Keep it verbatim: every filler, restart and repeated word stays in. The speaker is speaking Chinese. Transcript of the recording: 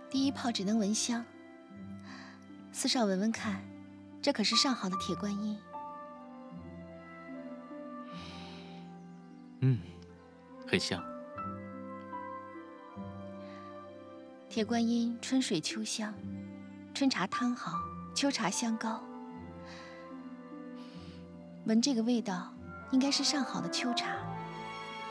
第一泡只能闻香。四少闻闻看，这可是上好的铁观音。 嗯，很香。 铁观音春水秋香，春茶汤好，秋茶香高。闻这个味道，应该是上好的秋茶。